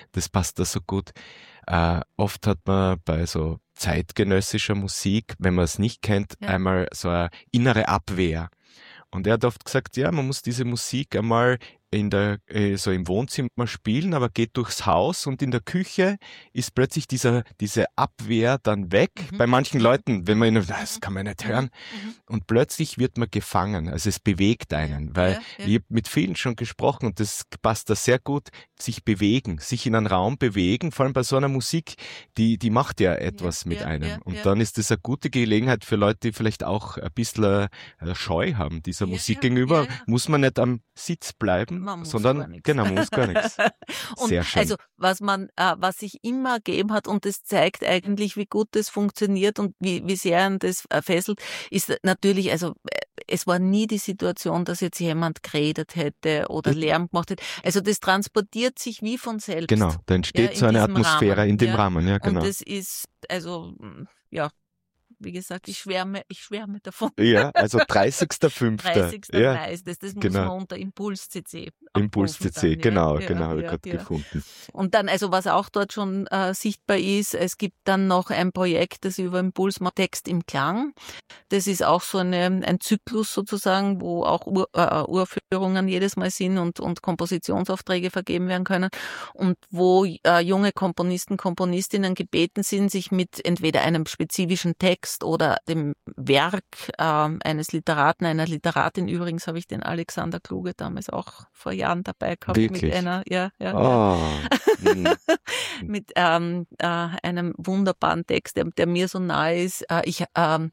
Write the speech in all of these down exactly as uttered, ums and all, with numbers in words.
das passt da so gut. Äh, oft hat man bei so zeitgenössischer Musik, wenn man es nicht kennt, ja. einmal so eine innere Abwehr. Und er hat oft gesagt, ja, man muss diese Musik einmal in der, äh, so im Wohnzimmer spielen, aber geht durchs Haus und in der Küche ist plötzlich dieser, diese Abwehr dann weg. Mhm. Bei manchen Leuten, wenn man ihnen, das kann man nicht hören. Mhm. Und plötzlich wird man gefangen. Also es bewegt einen, weil ja, ja. ich habe mit vielen schon gesprochen und das passt da sehr gut, sich bewegen, sich in einen Raum bewegen, vor allem bei so einer Musik, die, die macht ja etwas ja, mit ja, einem. Ja, und ja. dann ist das eine gute Gelegenheit für Leute, die vielleicht auch ein bisschen äh, Scheu haben dieser ja, Musik ja, gegenüber. Ja, ja. Muss man nicht am Sitz bleiben, man muss sondern gar nichts. Genau, man muss gar nichts. Sehr schön. Also was man, äh, was sich immer ergeben hat und das zeigt eigentlich, wie gut das funktioniert und wie, wie sehr einen das äh, fesselt, ist natürlich, also äh, es war nie die Situation, dass jetzt jemand geredet hätte oder das Lärm gemacht hätte. Also das transportiert sich wie von selbst. Genau, da entsteht ja, so eine Atmosphäre Rahmen, in dem ja. Rahmen, ja genau. Und das ist, also ja, wie gesagt, ich schwärme, ich schwärme davon. Ja, also dreißigster fünfter dreißigster Ja, Mai, das, das muss genau. man unter Impuls-C C Impuls-C C, dann, genau, ja, genau, ja, habe ich ja, gerade ja. gefunden. Und dann, also was auch dort schon äh, sichtbar ist, es gibt dann noch ein Projekt, das über Impuls macht, Text im Klang. Das ist auch so eine, ein Zyklus sozusagen, wo auch Ur, äh, Urführungen jedes Mal sind und, und Kompositionsaufträge vergeben werden können und wo äh, junge Komponisten, Komponistinnen gebeten sind, sich mit entweder einem spezifischen Text oder dem Werk äh, eines Literaten, einer Literatin, übrigens habe ich den Alexander Kluge damals auch vor Jahren dabei gehabt. Wirklich? Mit einer, ja, ja, oh. ja. mit ähm, äh, einem wunderbaren Text, der, der mir so nahe ist. Äh, ich ähm,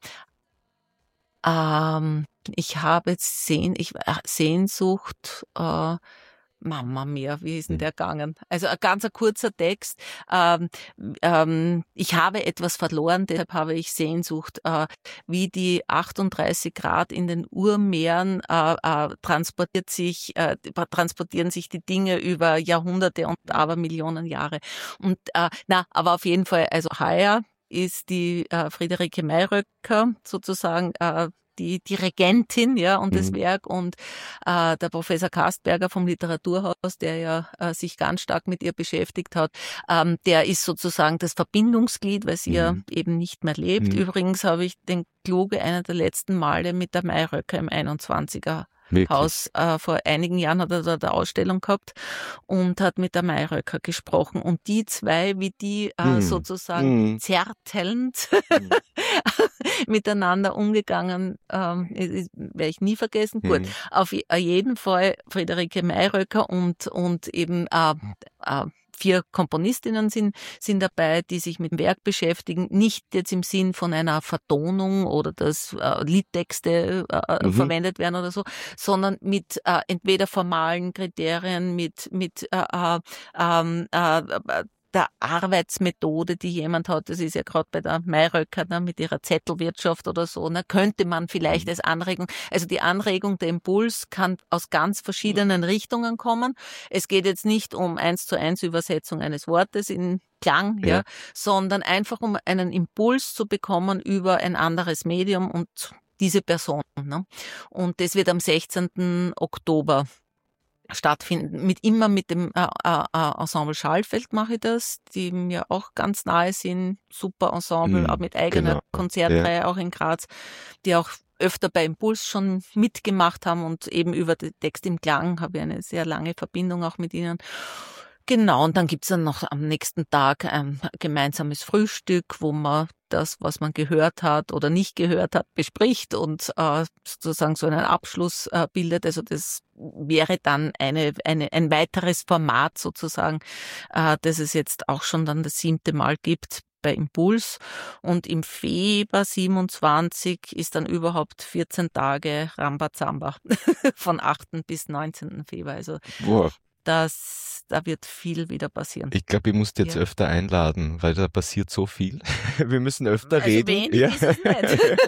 ähm, ich habe Sehn, ich, äh, Sehnsucht, äh, Mama mia, wie ist denn der gegangen? Also ein ganz ein kurzer Text. Ähm, ähm, ich habe etwas verloren, deshalb habe ich Sehnsucht. Äh, wie die achtunddreißig Grad in den Urmeeren äh, äh, transportiert sich, äh, transportieren sich die Dinge über Jahrhunderte und Abermillionen Jahre. Und äh, na, aber auf jeden Fall, also heuer ist die äh, Friederike Mayröcker sozusagen äh, die, die Regentin, ja, und das mhm. Werk und äh, der Professor Kastberger vom Literaturhaus, der ja äh, sich ganz stark mit ihr beschäftigt hat, ähm, der ist sozusagen das Verbindungsglied, weil sie mhm. ja eben nicht mehr lebt. Mhm. Übrigens habe ich den Kluge einer der letzten Male mit der Mayröcker im einundzwanziger Wirklich? Haus. Äh, vor einigen Jahren hat er da eine Ausstellung gehabt und hat mit der Mayröcker gesprochen. Und die zwei, wie die äh, mm. sozusagen mm. zärtelnd mm. miteinander umgegangen, ähm, werde ich nie vergessen. Mm. Gut, auf jeden Fall Friederike Mayröcker und, und eben äh, äh, vier Komponistinnen sind, sind dabei, die sich mit dem Werk beschäftigen, nicht jetzt im Sinn von einer Vertonung oder dass äh, Liedtexte äh, mhm. verwendet werden oder so, sondern mit äh, entweder formalen Kriterien, mit, mit äh, äh, äh, äh, der Arbeitsmethode, die jemand hat, das ist ja gerade bei der Mayröcker ne, mit ihrer Zettelwirtschaft oder so, ne, könnte man vielleicht als Anregung, also die Anregung, der Impuls kann aus ganz verschiedenen Richtungen kommen. Es geht jetzt nicht um eins zu eins Übersetzung eines Wortes in Klang, ja, ja sondern einfach um einen Impuls zu bekommen über ein anderes Medium und diese Person. Ne? Und das wird am sechzehnten Oktober stattfinden. Mit immer mit dem äh, äh, Ensemble Schallfeld mache ich das, die mir auch ganz nahe sind. Super Ensemble, mm, auch mit eigener genau. Konzertreihe, ja. auch in Graz, die auch öfter bei Impuls schon mitgemacht haben und eben über den Text im Klang habe ich eine sehr lange Verbindung auch mit ihnen. Genau, und dann gibt's dann noch am nächsten Tag ein gemeinsames Frühstück, wo man das, was man gehört hat oder nicht gehört hat, bespricht und äh, sozusagen so einen Abschluss äh, bildet. Also das wäre dann eine, eine ein weiteres Format sozusagen, äh, das es jetzt auch schon dann das siebte Mal gibt bei Impuls. Und im Februar siebenundzwanzig ist dann überhaupt vierzehn Tage Rambazamba von achten bis neunzehnten Februar. Also wow. Das, da wird viel wieder passieren. Ich glaube, ich muss dich jetzt ja. öfter einladen, weil da passiert so viel. Wir müssen öfter also reden. Wenig ja. ist es nicht.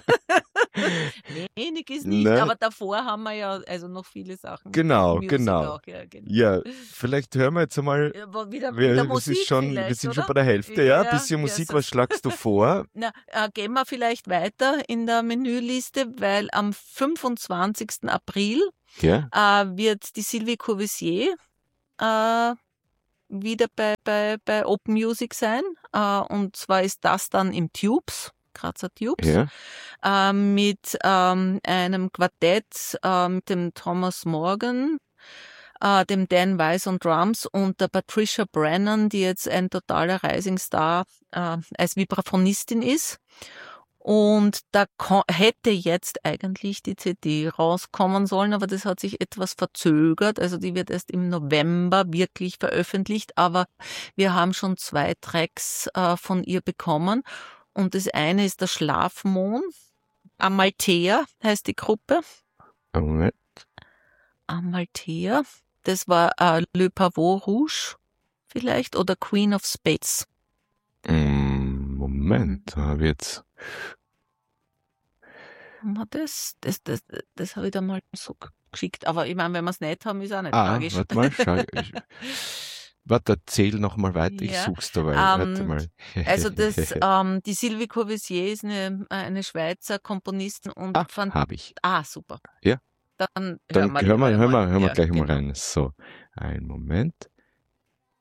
Wenig ist nicht, Nein. aber davor haben wir ja also noch viele Sachen. Genau, genau. Auch, ja, genau. Ja, vielleicht hören wir jetzt einmal. Ja, wieder, wir, wieder wir Musik sind schon, wir sind oder? schon bei der Hälfte, ja. Ein bisschen ja, Musik, so. Was schlagst du vor? Na, äh, gehen wir vielleicht weiter in der Menüliste, weil am fünfundzwanzigsten April ja. äh, wird die Sylvie Courvoisier Äh, wieder bei, bei, bei Open Music sein. Äh, und zwar ist das dann im Tubes, Grazer Tubes, Ja. äh, mit ähm, einem Quartett, äh, mit dem Thomas Morgan, äh, dem Dan Weiss und Drums und der Patricia Brennan, die jetzt ein totaler Rising Star äh, als Vibraphonistin ist. Und da hätte jetzt eigentlich die C D rauskommen sollen, aber das hat sich etwas verzögert. Also die wird erst im November wirklich veröffentlicht, aber wir haben schon zwei Tracks äh, von ihr bekommen. Und das eine ist der Schlafmond. Amalthea heißt die Gruppe. Moment. Amalthea. Das war äh, Le Pavot Rouge vielleicht oder Queen of Spades. Moment, da habe ich jetzt... Das, das, das, das habe ich da mal so geschickt. Aber ich meine, wenn wir es nicht haben, ist auch nicht ah, tragisch. Warte mal, schau. Ich, warte, erzähl noch mal weiter, ich ja, such's dabei. Ähm, warte mal. also das, ähm, die Sylvie Courvoisier ist eine, eine Schweizer Komponistin und ah, fand... habe ich. Ah, super. Ja. Dann, Dann hören wir, hören wir, hören wir, hören wir ja, gleich genau. mal rein. So, einen Moment.